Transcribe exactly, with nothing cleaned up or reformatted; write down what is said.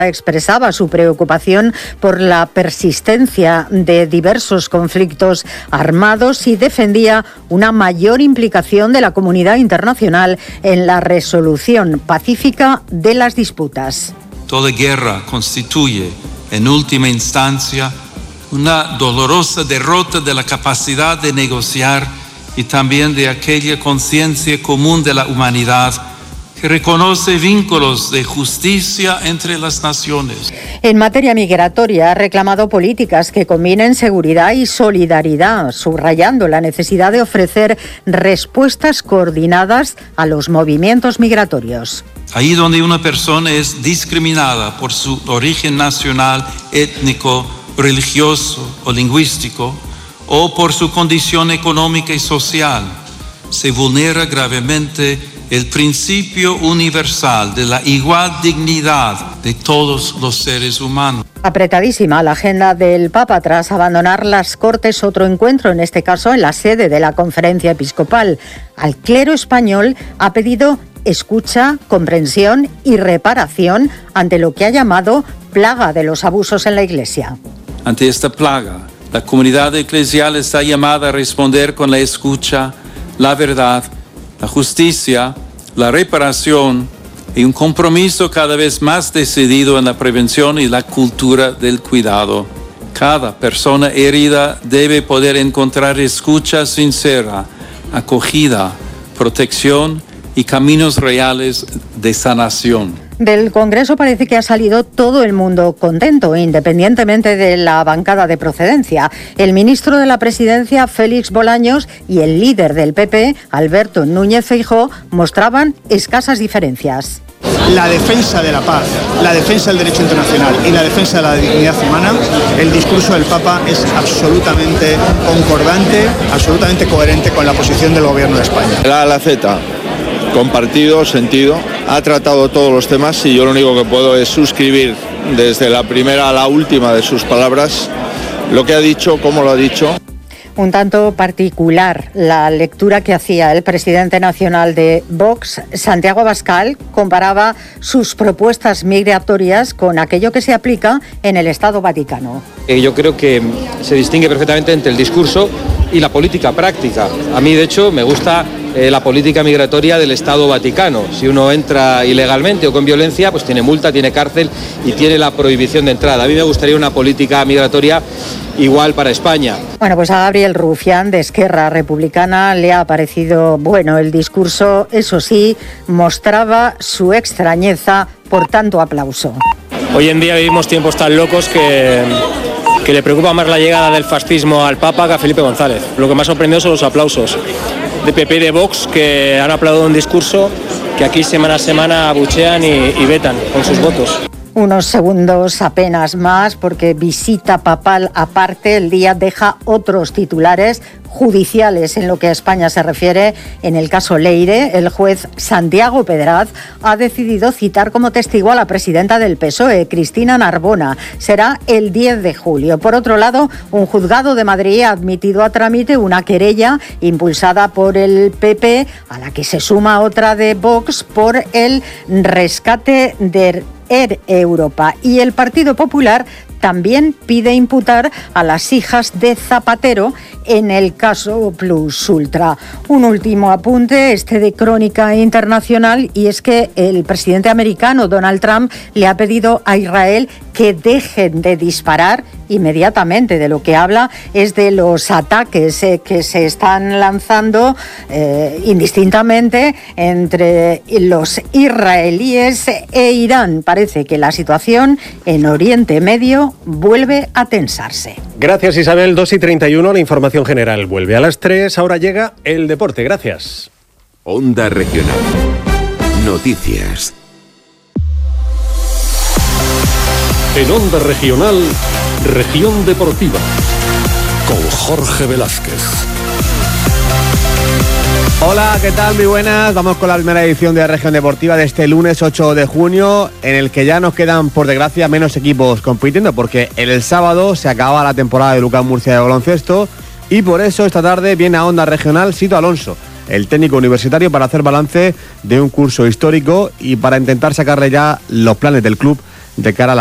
expresaba su preocupación por la persistencia de diversos conflictos armados y defendía una mayor implicación de la comunidad internacional en la resolución pacífica de las disputas. Toda guerra constituye, en última instancia, una dolorosa derrota de la capacidad de negociar y también de aquella conciencia común de la humanidad que reconoce vínculos de justicia entre las naciones. En materia migratoria ha reclamado políticas que combinen seguridad y solidaridad, subrayando la necesidad de ofrecer respuestas coordinadas a los movimientos migratorios. Ahí donde una persona es discriminada por su origen nacional, étnico, religioso o lingüístico, o por su condición económica y social, se vulnera gravemente el principio universal de la igual dignidad de todos los seres humanos. Apretadísima la agenda del Papa tras abandonar las Cortes, otro encuentro, en este caso en la sede de la Conferencia Episcopal. Al clero español ha pedido escucha, comprensión y reparación ante lo que ha llamado plaga de los abusos en la Iglesia. Ante esta plaga, la comunidad eclesial está llamada a responder con la escucha, la verdad, la justicia, la reparación y un compromiso cada vez más decidido en la prevención y la cultura del cuidado. Cada persona herida debe poder encontrar escucha sincera, acogida, protección y caminos reales de sanación. Del Congreso parece que ha salido todo el mundo contento, independientemente de la bancada de procedencia. El ministro de la Presidencia, Félix Bolaños, y el líder del P P, Alberto Núñez Feijóo, mostraban escasas diferencias. La defensa de la paz, la defensa del derecho internacional y la defensa de la dignidad humana, el discurso del Papa es absolutamente concordante, absolutamente coherente con la posición del Gobierno de España. La Alaceta, compartido, sentido, ha tratado todos los temas y yo lo único que puedo es suscribir desde la primera a la última de sus palabras lo que ha dicho, cómo lo ha dicho. Un tanto particular la lectura que hacía el presidente nacional de Vox, Santiago Abascal, comparaba sus propuestas migratorias con aquello que se aplica en el Estado Vaticano. Yo creo que se distingue perfectamente entre el discurso y la política práctica. A mí, de hecho, me gusta eh, la política migratoria del Estado Vaticano. Si uno entra ilegalmente o con violencia, pues tiene multa, tiene cárcel y tiene la prohibición de entrada. A mí me gustaría una política migratoria igual para España. Bueno, pues a Gabriel Rufián, de Esquerra Republicana, le ha parecido bueno el discurso. Eso sí, mostraba su extrañeza por tanto aplauso. Hoy en día vivimos tiempos tan locos que, que le preocupa más la llegada del fascismo al Papa que a Felipe González. Lo que más sorprendió son los aplausos de P P y de Vox, que han aplaudido un discurso que aquí semana a semana abuchean y, y vetan con sus votos. Unos segundos apenas más, porque visita papal aparte, el día deja otros titulares judiciales en lo que a España se refiere. En el caso Leire, el juez Santiago Pedraz ha decidido citar como testigo a la presidenta del P S O E, Cristina Narbona. Será el diez de julio. Por otro lado, un juzgado de Madrid ha admitido a trámite una querella impulsada por el P P, a la que se suma otra de Vox por el rescate de Air Europa. Y el Partido Popular también pide imputar a las hijas de Zapatero en el caso Plus Ultra. Un último apunte, este de Crónica Internacional, y es que el presidente americano Donald Trump le ha pedido a Israel que dejen de disparar inmediatamente. De lo que habla es de los ataques eh, que se están lanzando eh, indistintamente entre los israelíes e Irán. Parece que la situación en Oriente Medio vuelve a tensarse. Gracias, Isabel. dos y treinta y uno, la información general vuelve a las tres. Ahora llega el deporte. Gracias. Onda Regional. Noticias. En Onda Regional, Región Deportiva, con Jorge Velázquez. Hola, ¿qué tal? Muy buenas. Vamos con la primera edición de la Región Deportiva de este lunes ocho de junio, en el que ya nos quedan, por desgracia, menos equipos compitiendo, porque el sábado se acaba la temporada de Lucas Murcia de baloncesto, y por eso esta tarde viene a Onda Regional Sito Alonso, el técnico universitario, para hacer balance de un curso histórico y para intentar sacarle ya los planes del club de cara a la